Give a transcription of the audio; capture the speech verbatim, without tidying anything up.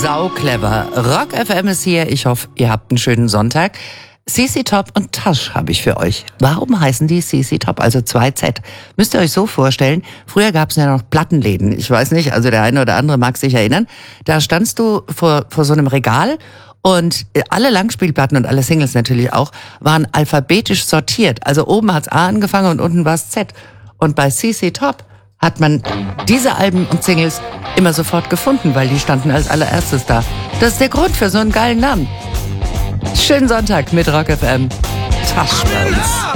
Sau clever. Rock F M ist hier. Ich hoffe, ihr habt einen schönen Sonntag. C C Top und Tasch habe ich für euch. Warum heißen die C C Top, also zwei Z? Müsst ihr euch so vorstellen, früher gab es ja noch Plattenläden. Ich weiß nicht, also der eine oder andere mag sich erinnern. Da standst du vor, vor so einem Regal und alle Langspielplatten und alle Singles natürlich auch waren alphabetisch sortiert. Also oben hat's A angefangen und unten war's Z. Und bei C C Top hat man diese Alben und Singles immer sofort gefunden, weil die standen als allererstes da. Das ist der Grund für so einen geilen Namen. Schönen Sonntag mit Rock F M. Tasch bei uns.